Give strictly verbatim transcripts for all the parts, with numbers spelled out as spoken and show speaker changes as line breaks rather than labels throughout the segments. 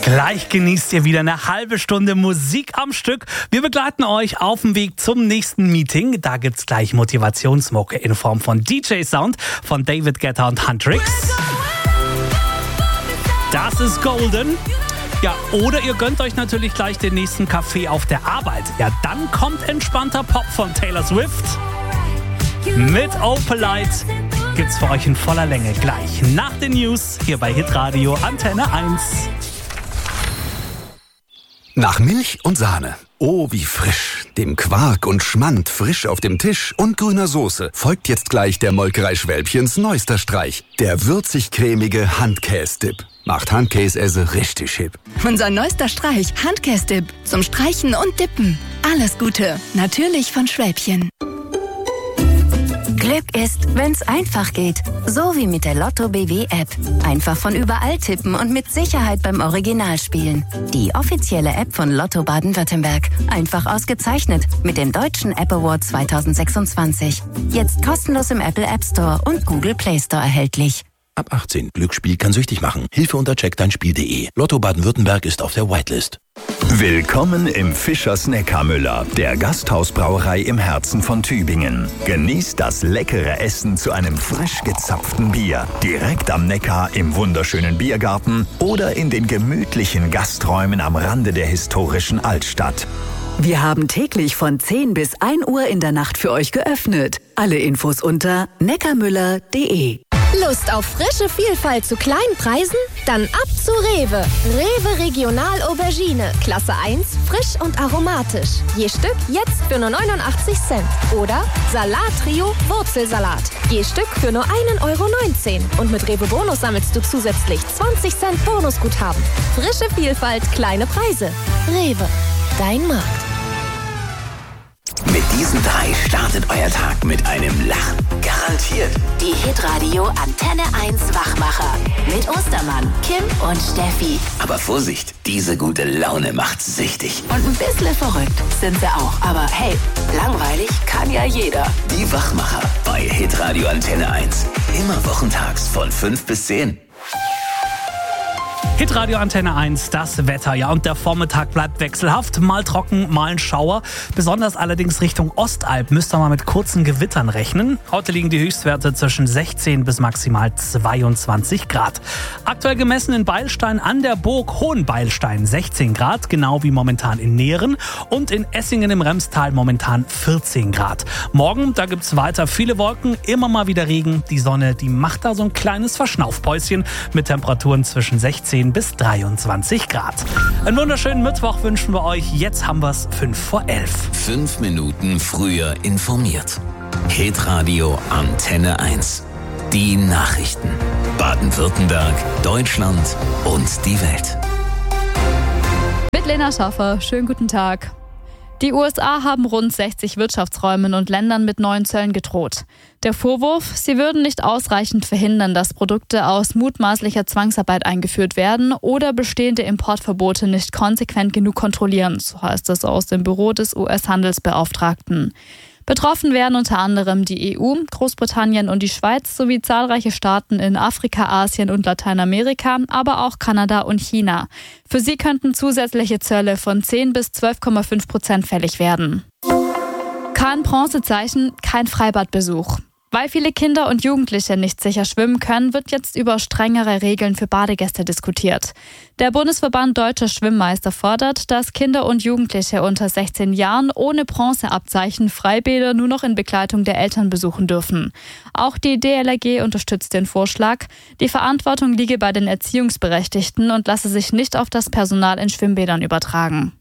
Gleich genießt ihr wieder eine halbe Stunde Musik am Stück. Wir begleiten euch auf dem Weg zum nächsten Meeting. Da gibt's gleich Motivationsmucke in Form von D J Sound von David Guetta und Huntrix. Das ist Golden. Ja, oder ihr gönnt euch natürlich gleich den nächsten Kaffee auf der Arbeit. Ja, dann kommt entspannter Pop von Taylor Swift. Mit Opalite gibt's für euch in voller Länge gleich nach den News hier bei Hitradio Antenne eins.
Nach Milch und Sahne. Oh, wie frisch. Dem Quark und Schmand frisch auf dem Tisch und grüner Soße folgt jetzt gleich der Molkerei Schwälbchens neuester Streich. Der würzig-cremige Handkäse-Dip. Macht Handkäse richtig hip.
Unser neuester Streich, Handkäse-Dip. Zum Streichen und Dippen. Alles Gute. Natürlich von Schwälbchen.
Glück ist, wenn's einfach geht. So wie mit der Lotto B W App. Einfach von überall tippen und mit Sicherheit beim Original spielen. Die offizielle App von Lotto Baden-Württemberg. Einfach ausgezeichnet mit dem Deutschen App Award zwanzig sechsundzwanzig. Jetzt kostenlos im Apple App Store und Google Play Store erhältlich.
Ab achtzehn. Glücksspiel kann süchtig machen. Hilfe unter check dein Spiel punkt de. Lotto Baden-Württemberg ist auf der Whitelist.
Willkommen im Fischers Neckarmüller, der Gasthausbrauerei im Herzen von Tübingen. Genießt das leckere Essen zu einem frisch gezapften Bier. Direkt am Neckar im wunderschönen Biergarten oder in den gemütlichen Gasträumen am Rande der historischen Altstadt.
Wir haben täglich von zehn bis ein Uhr in der Nacht für euch geöffnet. Alle Infos unter neckarmüller punkt de.
Lust auf frische Vielfalt zu kleinen Preisen? Dann ab zu Rewe. Rewe Regional Aubergine. Klasse eins, frisch und aromatisch. Je Stück jetzt für nur neunundachtzig Cent. Oder Salat Trio Wurzelsalat. Je Stück für nur ein Euro neunzehn. Und mit Rewe Bonus sammelst du zusätzlich zwanzig Cent Bonusguthaben. Frische Vielfalt, kleine Preise. Rewe, dein Markt.
Mit diesen drei startet euer Tag mit einem Lachen. Garantiert.
Die Hitradio Antenne eins Wachmacher. Mit Ostermann, Kim und Steffi.
Aber Vorsicht, diese gute Laune macht süchtig.
Und ein bisschen verrückt sind sie auch. Aber hey, langweilig kann ja jeder.
Die Wachmacher bei Hitradio Antenne eins. Immer wochentags von fünf bis zehn.
Hitradio Antenne eins, das Wetter. Ja, und der Vormittag bleibt wechselhaft. Mal trocken, mal ein Schauer. Besonders allerdings Richtung Ostalb müsst ihr mal mit kurzen Gewittern rechnen. Heute liegen die Höchstwerte zwischen sechzehn bis maximal zweiundzwanzig Grad. Aktuell gemessen in Beilstein an der Burg Hohenbeilstein sechzehn Grad, genau wie momentan in Nehren. Und in Essingen im Remstal momentan vierzehn Grad. Morgen, da gibt's weiter viele Wolken, immer mal wieder Regen. Die Sonne, die macht da so ein kleines Verschnaufpäuschen mit Temperaturen zwischen sechzehn bis dreiundzwanzig Grad. Einen wunderschönen Mittwoch wünschen wir euch. Jetzt haben wir es fünf vor elf.
Fünf Minuten früher informiert. Hitradio Antenne eins. Die Nachrichten. Baden-Württemberg, Deutschland und die Welt.
Mit Lena Schaffer. Schönen guten Tag. Die U S A haben rund sechzig Wirtschaftsräumen und Ländern mit neuen Zöllen gedroht. Der Vorwurf, sie würden nicht ausreichend verhindern, dass Produkte aus mutmaßlicher Zwangsarbeit eingeführt werden oder bestehende Importverbote nicht konsequent genug kontrollieren, so heißt es aus dem Büro des U S-Handelsbeauftragten. Betroffen werden unter anderem die E U, Großbritannien und die Schweiz sowie zahlreiche Staaten in Afrika, Asien und Lateinamerika, aber auch Kanada und China. Für sie könnten zusätzliche Zölle von zehn bis zwölf Komma fünf Prozent fällig werden. Kein Bronzezeichen, kein Freibadbesuch. Weil viele Kinder und Jugendliche nicht sicher schwimmen können, wird jetzt über strengere Regeln für Badegäste diskutiert. Der Bundesverband Deutscher Schwimmmeister fordert, dass Kinder und Jugendliche unter sechzehn Jahren ohne Bronzeabzeichen Freibäder nur noch in Begleitung der Eltern besuchen dürfen. Auch die D L R G unterstützt den Vorschlag. Die Verantwortung liege bei den Erziehungsberechtigten und lasse sich nicht auf das Personal in Schwimmbädern übertragen.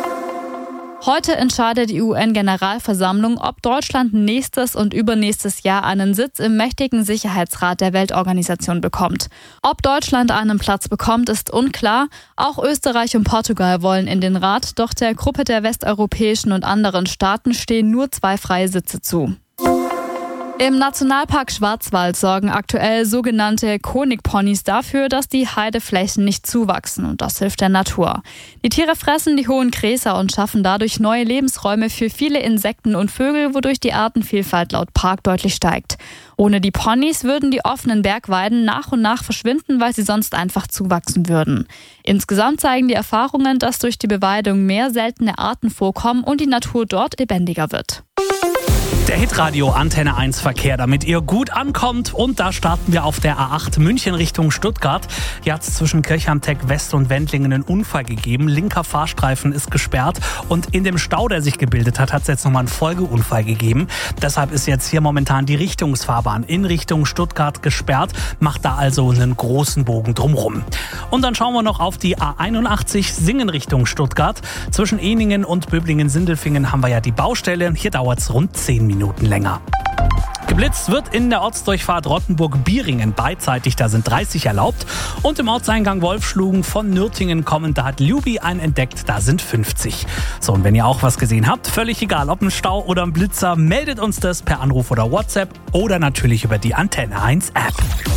Heute entscheidet die U N-Generalversammlung, ob Deutschland nächstes und übernächstes Jahr einen Sitz im mächtigen Sicherheitsrat der Weltorganisation bekommt. Ob Deutschland einen Platz bekommt, ist unklar. Auch Österreich und Portugal wollen in den Rat, doch der Gruppe der westeuropäischen und anderen Staaten stehen nur zwei freie Sitze zu. Im Nationalpark Schwarzwald sorgen aktuell sogenannte Honigponys dafür, dass die Heideflächen nicht zuwachsen, und das hilft der Natur. Die Tiere fressen die hohen Gräser und schaffen dadurch neue Lebensräume für viele Insekten und Vögel, wodurch die Artenvielfalt laut Park deutlich steigt. Ohne die Ponys würden die offenen Bergweiden nach und nach verschwinden, weil sie sonst einfach zuwachsen würden. Insgesamt zeigen die Erfahrungen, dass durch die Beweidung mehr seltene Arten vorkommen und die Natur dort lebendiger wird.
Der Hitradio Antenne eins Verkehr, damit ihr gut ankommt. Und da starten wir auf der A acht München Richtung Stuttgart. Hier hat es zwischen Kirchheim-Tech West und Wendlingen einen Unfall gegeben. Linker Fahrstreifen ist gesperrt. Und in dem Stau, der sich gebildet hat, hat es jetzt nochmal einen Folgeunfall gegeben. Deshalb ist jetzt hier momentan die Richtungsfahrbahn in Richtung Stuttgart gesperrt. Macht da also einen großen Bogen drumrum. Und dann schauen wir noch auf die A einundachtzig Singen Richtung Stuttgart. Zwischen Ehningen und Böblingen-Sindelfingen haben wir ja die Baustelle. Hier dauert es rund zehn Minuten länger. Geblitzt wird in der Ortsdurchfahrt Rottenburg-Bieringen beidseitig, da sind dreißig erlaubt. Und im Ortseingang Wolfschlugen von Nürtingen kommend, da hat Luby einen entdeckt, da sind fünfzig. So, und wenn ihr auch was gesehen habt, völlig egal, ob ein Stau oder ein Blitzer, meldet uns das per Anruf oder WhatsApp oder natürlich über die Antenne eins App.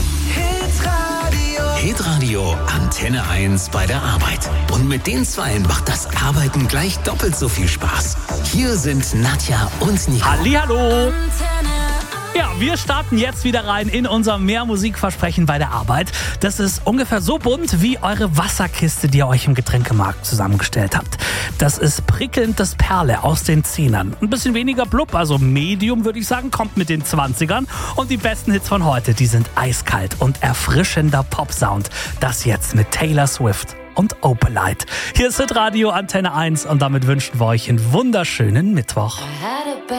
Hitradio Antenne eins bei der Arbeit. Und mit den Zweien macht das Arbeiten gleich doppelt so viel Spaß. Hier sind Nadja und Nico.
Hallihallo! Ja, wir starten jetzt wieder rein in unser Mehr-Musikversprechen bei der Arbeit. Das ist ungefähr so bunt wie eure Wasserkiste, die ihr euch im Getränkemarkt zusammengestellt habt. Das ist prickelnd das Perle aus den Zehnern. Ein bisschen weniger blub, also Medium würde ich sagen, kommt mit den Zwanzigern. Und die besten Hits von heute, die sind eiskalt und erfrischender Pop-Sound. Das jetzt mit Taylor Swift und Opalite. Hier ist Hitradio Antenne eins und damit wünschen wir euch einen wunderschönen Mittwoch.